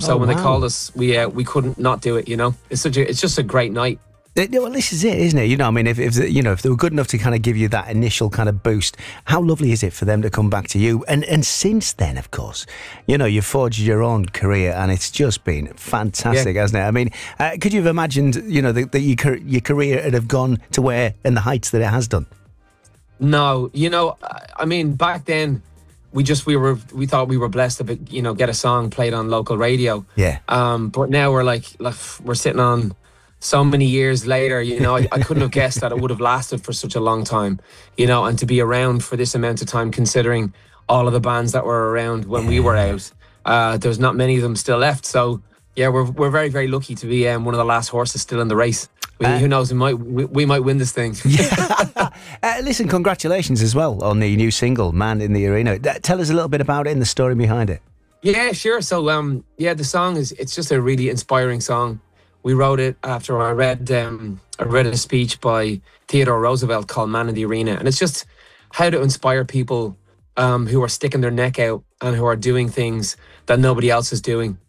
So Oh, when they wow. called us, we couldn't not do it. It's just a great night. Well, this is it, isn't it? You know, I mean, if they were good enough to kind of give you that initial kind of boost, how lovely is it for them to come back to you? And since then, of course, you've forged your own career, and it's just been fantastic, hasn't it? I mean, could you have imagined, that your career would have gone to where and the heights that it has done? No, I mean, back then we thought we were blessed to get a song played on local radio. Yeah. But now we're we're sitting on so many years later. I couldn't have guessed that it would have lasted for such a long time. And to be around for this amount of time, considering all of the bands that were around when we were out. There's not many of them still left. So yeah, we're very, very lucky to be one of the last horses still in the race. Who knows? We might win this thing. Listen, congratulations as well on the new single, "Man in the Arena." Tell us a little bit about it and the story behind it. Yeah, sure. So the song it's just a really inspiring song. We wrote it after I read a speech by Theodore Roosevelt called "Man in the Arena," and it's just how to inspire people who are sticking their neck out and who are doing things that nobody else is doing.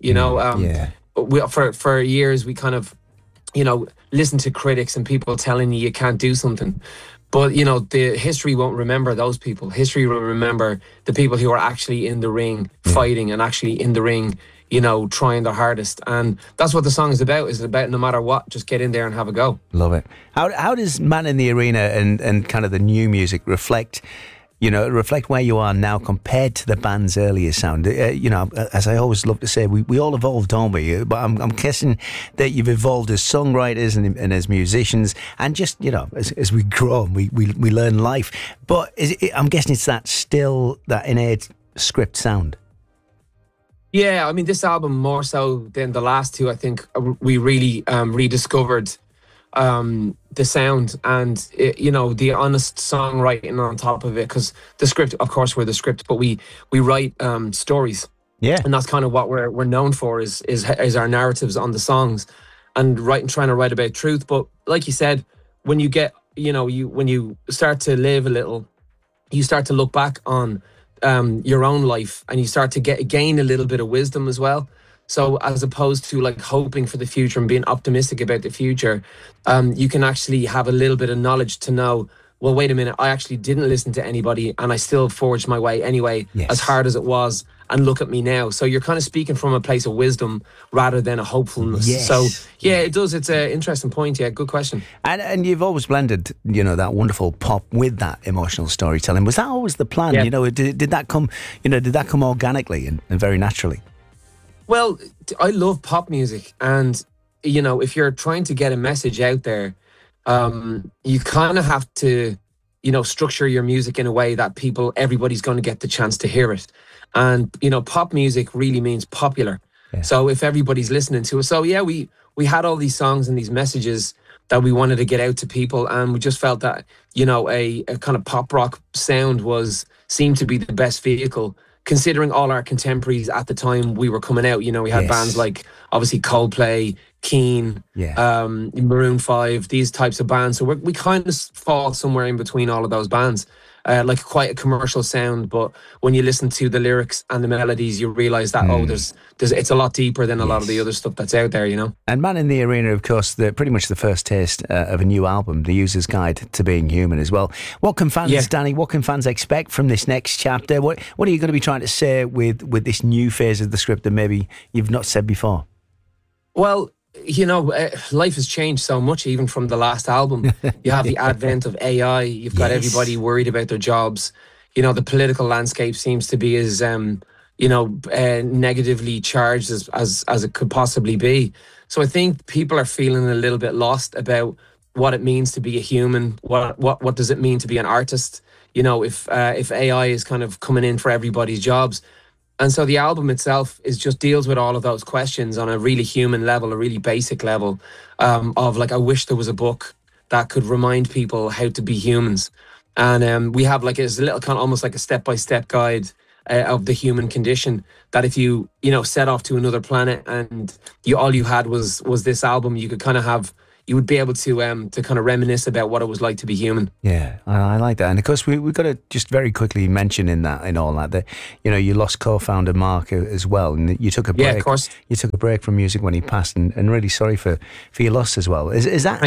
For years we kind of listen to critics and people telling you can't do something. But, the history won't remember those people. History will remember the people who are actually in the ring fighting and actually in the ring, trying their hardest. And that's what the song is about. It's about no matter what, just get in there and have a go. Love it. How does "Man in the Arena" and kind of the new music reflect where you are now compared to the band's earlier sound? As I always love to say, we all evolve, don't we? But I'm guessing that you've evolved as songwriters and as musicians, and just, as we grow, we learn life. But I'm guessing it's that innate script sound. Yeah, I mean, this album more so than the last two, I think we really rediscovered the sound and the honest songwriting on top of it, because the script, of course, we're the script, but we write stories, and that's kind of what we're known for is our narratives on the songs and trying to write about truth. But like you said, when you get when you start to live a little, you start to look back on your own life, and you start to gain a little bit of wisdom as well. So as opposed to hoping for the future and being optimistic about the future, you can actually have a little bit of knowledge to know, well, wait a minute, I actually didn't listen to anybody and I still forged my way anyway, as hard as it was, and look at me now. So you're kind of speaking from a place of wisdom rather than a hopefulness. Yes. So yeah, it does. It's an interesting point. Yeah, good question. And you've always blended, that wonderful pop with that emotional storytelling. Was that always the plan? Yeah. Did that come, organically and very naturally? Well, I love pop music, and if you're trying to get a message out there, you kind of have to, structure your music in a way that everybody's going to get the chance to hear it. And pop music really means popular. Yeah. So if everybody's listening to it, so yeah, we had all these songs and these messages that we wanted to get out to people, and we just felt that a kind of pop rock sound seemed to be the best vehicle, considering all our contemporaries at the time we were coming out. We had bands like, obviously, Coldplay, Keane, Maroon 5, these types of bands. So we kind of fall somewhere in between all of those bands. Quite a commercial sound, but when you listen to the lyrics and the melodies, you realise that it's a lot deeper than a lot of the other stuff that's out there, And "Man in the Arena," of course, pretty much the first taste of a new album, The User's Guide to Being Human as well. What can fans, Danny? What can fans expect from this next chapter? What are you going to be trying to say with this new phase of the script that maybe you've not said before? Well, life has changed so much, even from the last album. You have the advent of AI. You've got everybody worried about their jobs. The political landscape seems to be as, negatively charged as it could possibly be. So I think people are feeling a little bit lost about what it means to be a human. What does it mean to be an artist? If AI is kind of coming in for everybody's jobs. And so the album itself just deals with all of those questions on a really human level, a really basic level, of I wish there was a book that could remind people how to be humans. And we have it's a little kind of almost like a step-by-step guide of the human condition, that if you, set off to another planet and all you had was this album, you could kind of have, you would be able to kind of reminisce about what it was like to be human. Yeah, I like that. And of course, we've got to just very quickly mention in all that, you know, you lost co-founder Mark as well, and you took a break. Yeah, of course. You took a break from music when he passed, and really sorry for your loss as well. Is that